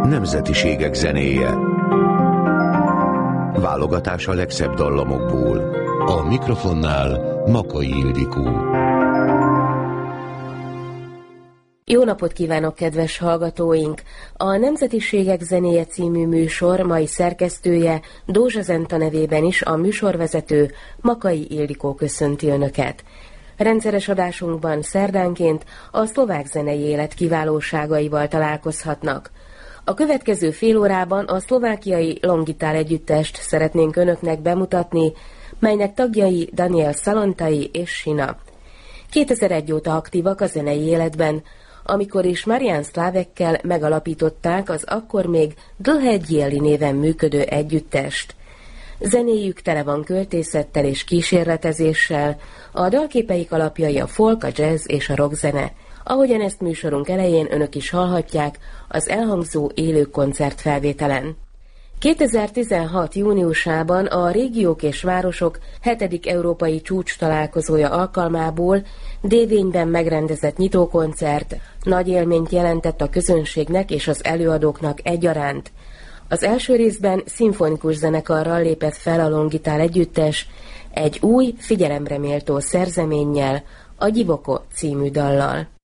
Nemzetiségek zenéje. Válogatás a legszebb dallamokból. A mikrofonnál Makay Ildikó. Jó napot kívánok, kedves hallgatóink! A Nemzetiségek zenéje című műsor mai szerkesztője, Dózsa Zenta nevében is a műsorvezető Makay Ildikó köszönti Önöket. Rendszeres adásunkban szerdánként a szlovák zenei élet kiválóságaival találkozhatnak. A következő fél órában a szlovákiai Longitár együttest szeretnénk Önöknek bemutatni, melynek tagjai Daniel Szalontai és Sina. 2001 óta aktívak a zenei életben, amikor is Marián Szlávekkel megalapították az akkor még Dlhé Diely néven működő együttest. Zenéjük tele van költészettel és kísérletezéssel, a dalképeik alapjai a folk, a jazz és a rockzene. Ahogyan ezt műsorunk elején Önök is hallhatják az elhangzó élő koncertfelvételen. 2016. júniusában a Régiók és Városok 7. európai csúcs találkozója alkalmából Dévényben megrendezett nyitókoncert nagy élményt jelentett a közönségnek és az előadóknak egyaránt. Az első részben szimfonikus zenekarral lépett fel a Longitár együttes egy új, figyelemre méltó szerzeménnyel, a Divoko című dallal.